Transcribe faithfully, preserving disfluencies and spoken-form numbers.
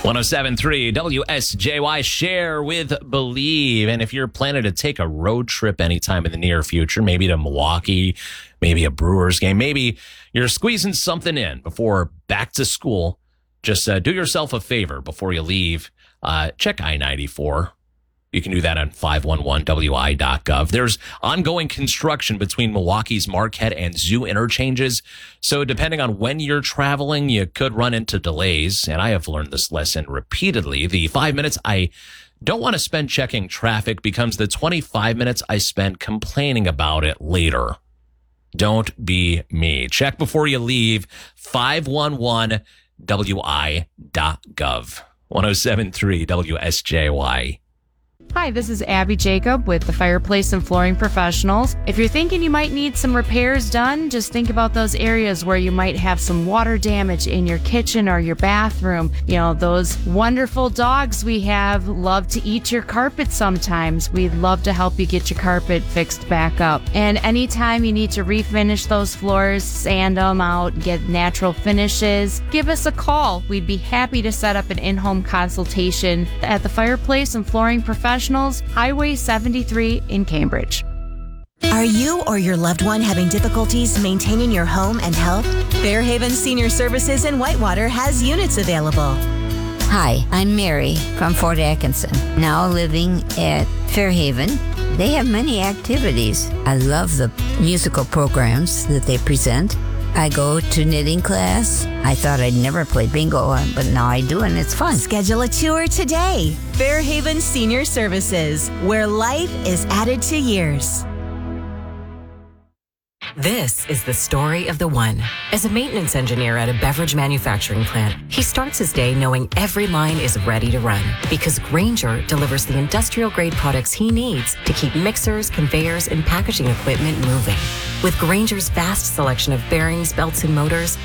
oh seven point three W S J Y, Share with Believe. And if you're planning to take a road trip anytime in the near future, maybe to Milwaukee, maybe a Brewers game, maybe you're squeezing something in before back to school, just uh, do yourself a favor before you leave. Uh, check I ninety-four. You can do that on five one one W I dot gov. There's ongoing construction between Milwaukee's Marquette and Zoo interchanges. So depending on when you're traveling, you could run into delays. And I have learned this lesson repeatedly. The five minutes I don't want to spend checking traffic becomes the twenty-five minutes I spend complaining about it later. Don't be me. Check before you leave. five one one W I dot gov. one oh seven point three W S J Y. Hi, this is Abby Jacob with the Fireplace and Flooring Professionals. If you're thinking you might need some repairs done, just think about those areas where you might have some water damage in your kitchen or your bathroom. You know, those wonderful dogs we have love to eat your carpet sometimes. We'd love to help you get your carpet fixed back up. And anytime you need to refinish those floors, sand them out, get natural finishes, give us a call. We'd be happy to set up an in-home consultation at the Fireplace and Flooring Professionals, Highway seventy-three in Cambridge. Are you or your loved one having difficulties maintaining your home and health? Fairhaven Senior Services in Whitewater has units available. Hi, I'm Mary from Fort Atkinson, now living at Fairhaven. They have many activities. I love the musical programs that they present. I go to knitting class. I thought I'd never play bingo, but now I do, and it's fun. Schedule a tour today. Fairhaven Senior Services, where life is added to years. This is the story of the one. As a maintenance engineer at a beverage manufacturing plant, he starts his day knowing every line is ready to run because Grainger delivers the industrial-grade products he needs to keep mixers, conveyors, and packaging equipment moving. With Grainger's vast selection of bearings, belts, and motors,